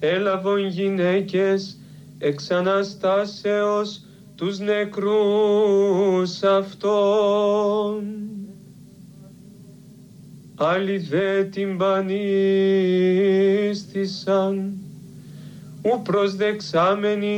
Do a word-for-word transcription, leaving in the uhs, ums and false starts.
έλαβον γυναίκες εξ Αναστάσεως τους νεκρούς αυτών. Άλλοι δε την πανίστησαν, ου προσδεξάμενοι